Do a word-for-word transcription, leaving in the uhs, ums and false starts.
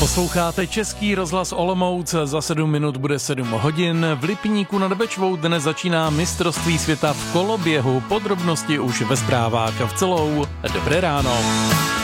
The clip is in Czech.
Posloucháte Český rozhlas Olomouc, za sedm minut bude sedm hodin. V Lipníku nad Bečvou dnes začíná mistrovství světa v koloběhu. Podrobnosti už ve zprávách v celou. Dobré ráno.